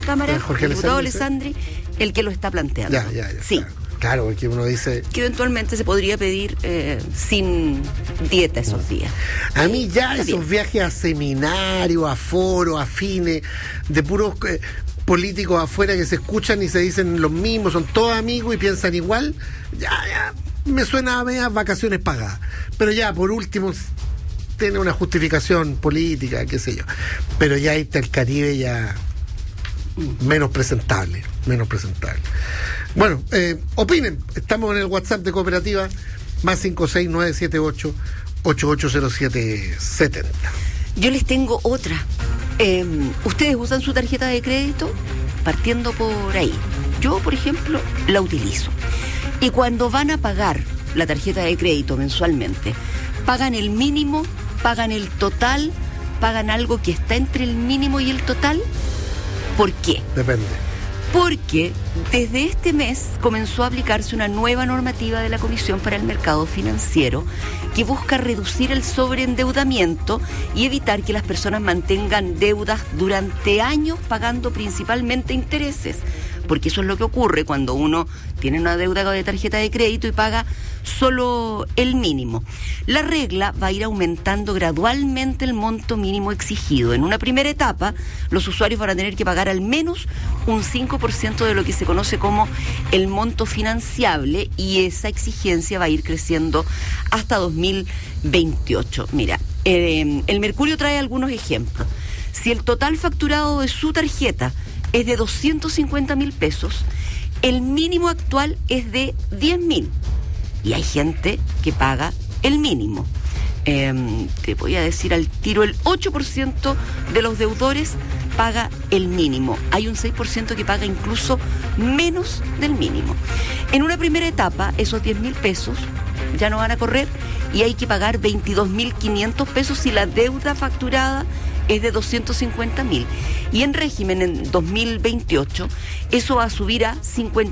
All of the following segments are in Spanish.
Cámara, Jorge el diputado Alessandri, Alessandri, el que lo está planteando. Ya. Sí. Claro, porque uno dice... Que eventualmente se podría pedir sin dieta esos días. A mí ya Está esos bien. viajes a seminarios, a foros, a fines, de puros políticos afuera que se escuchan y se dicen los mismos, son todos amigos y piensan igual, ya, me suena a medias vacaciones pagadas. Pero ya, por último, tiene una justificación política, qué sé yo. Pero ya irte al Caribe ya... menos presentable. Bueno, opinen, estamos en el WhatsApp de Cooperativa, más 56978 880770. Yo les tengo otra. ¿Ustedes usan su tarjeta de crédito? Partiendo por ahí. Yo, por ejemplo, la utilizo. Y cuando van a pagar la tarjeta de crédito mensualmente, ¿pagan el mínimo? ¿Pagan el total? ¿Pagan algo que está entre el mínimo y el total? ¿Por qué? Depende. Porque desde este mes comenzó a aplicarse una nueva normativa de la Comisión para el Mercado Financiero que busca reducir el sobreendeudamiento y evitar que las personas mantengan deudas durante años pagando principalmente intereses. Porque eso es lo que ocurre cuando uno tiene una deuda de tarjeta de crédito y paga solo el mínimo. La regla va a ir aumentando gradualmente el monto mínimo exigido. En una primera etapa, los usuarios van a tener que pagar al menos un 5% de lo que se conoce como el monto financiable, y esa exigencia va a ir creciendo hasta 2028. Mira, el Mercurio trae algunos ejemplos. Si el total facturado de su tarjeta es de 250.000 pesos, el mínimo actual es de 10.000. Y hay gente que paga el mínimo. Te voy a decir al tiro, el 8% de los deudores paga el mínimo. Hay un 6% que paga incluso menos del mínimo. En una primera etapa, esos 10.000 pesos ya no van a correr y hay que pagar 22.500 pesos si la deuda facturada es de 250.000. Y en régimen, en 2028, eso va a subir a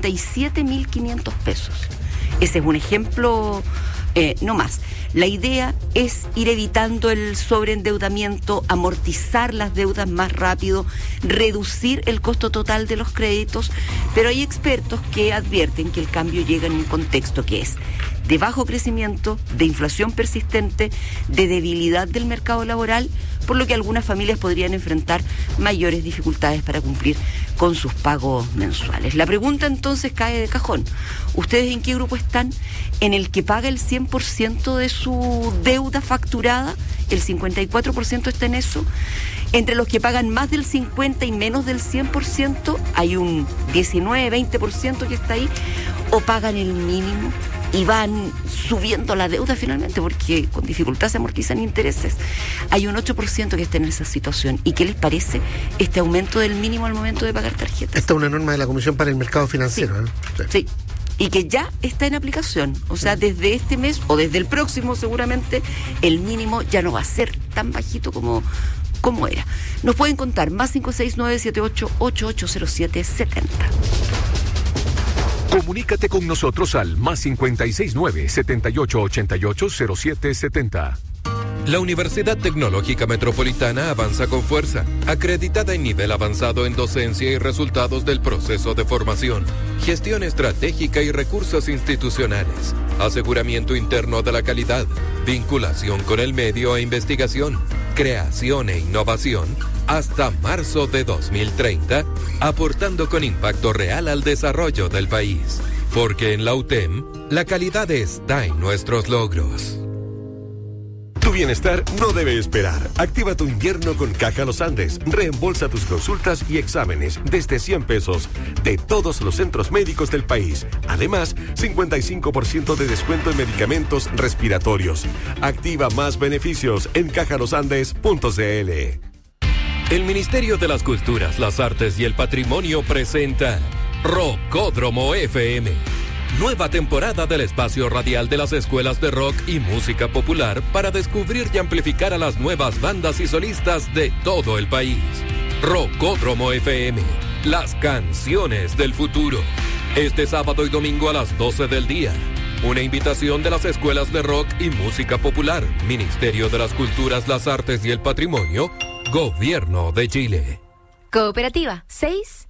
57.500 pesos. Ese es un ejemplo, no más. La idea es ir evitando el sobreendeudamiento, amortizar las deudas más rápido, reducir el costo total de los créditos, pero hay expertos que advierten que el cambio llega en un contexto que es de bajo crecimiento, de inflación persistente, de debilidad del mercado laboral, por lo que algunas familias podrían enfrentar mayores dificultades para cumplir con sus pagos mensuales. La pregunta entonces cae de cajón. ¿Ustedes en qué grupo están? ¿En el que paga el 100% de su deuda facturada? ¿El 54% está en eso? Entre los que pagan más del 50% y menos del 100%, hay un 19-20% que está ahí. ¿O pagan el mínimo y van subiendo la deuda finalmente, porque con dificultad se amortizan intereses? Hay un 8% que está en esa situación. ¿Y qué les parece este aumento del mínimo al momento de pagar tarjetas? Esta es una norma de la Comisión para el Mercado Financiero, Sí. Sí. Y que ya está en aplicación. O sea, desde este mes o desde el próximo seguramente el mínimo ya no va a ser tan bajito como era. Nos pueden contar más 56978880770. Comunícate con nosotros al más 569-7888-0770. La Universidad Tecnológica Metropolitana avanza con fuerza, acreditada en nivel avanzado en docencia y resultados del proceso de formación, gestión estratégica y recursos institucionales, aseguramiento interno de la calidad, vinculación con el medio e investigación, creación e innovación, hasta marzo de 2030, aportando con impacto real al desarrollo del país. Porque en la UTEM, la calidad está en nuestros logros. Tu bienestar no debe esperar. Activa tu invierno con Caja Los Andes. Reembolsa tus consultas y exámenes desde 100 pesos de todos los centros médicos del país. Además, 55% de descuento en medicamentos respiratorios. Activa más beneficios en cajalosandes.cl. El Ministerio de las Culturas, las Artes y el Patrimonio presenta Rockódromo FM. Nueva temporada del espacio radial de las escuelas de rock y música popular para descubrir y amplificar a las nuevas bandas y solistas de todo el país. Rockódromo FM, las canciones del futuro. Este sábado y domingo a las 12 del día. Una invitación de las escuelas de rock y música popular, Ministerio de las Culturas, las Artes y el Patrimonio, Gobierno de Chile. Cooperativa 6